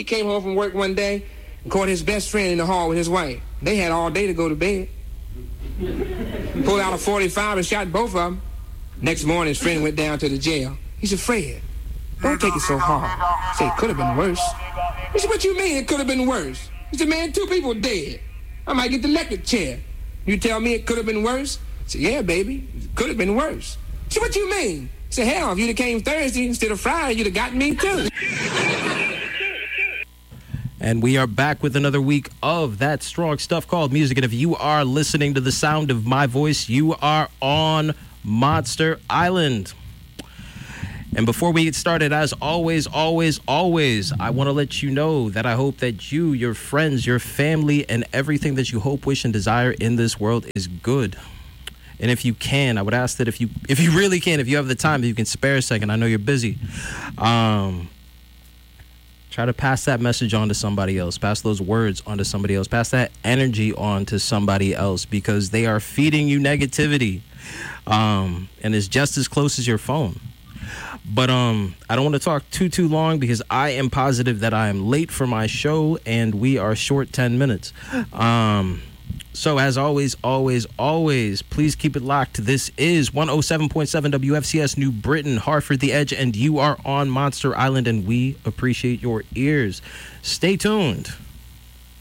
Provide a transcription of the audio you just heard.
He came home from work one day and caught his best friend in the hall with his wife. They had all day to go to bed. Pulled out a .45 and shot both of them. Next morning, his friend went down to the jail. He said, Fred, don't take it so hard. He said, it could have been worse. He said, what you mean it could have been worse? He said, man, 2 people dead. I might get the electric chair. You tell me it could have been worse? I said, yeah, baby, it could have been worse. He said, what you mean? He said, hell, if you'd have came Thursday instead of Friday, you'd have got me too. And we are back with another week of that strong stuff called music. And if you are listening to the sound of my voice, you are on Monster Island. And before we get started, as always, I want to let you know that I hope that you, your friends, your family, and everything that you hope, wish, and desire in this world is good. And if you can, I would ask that if you really can, if you have the time, if you can spare a second, I know you're busy, try to pass that message on to somebody else. Pass those words on to somebody else. Pass that energy on to somebody else, because they are feeding you negativity. And it's just as close as your phone. But I don't want to talk too long, because I am positive that I am late for my show and we are short 10 minutes. So as always, please keep it locked. This is 107.7 WFCS New Britain, Hartford, The Edge, and you are on Monster Island, and we appreciate your ears. Stay tuned.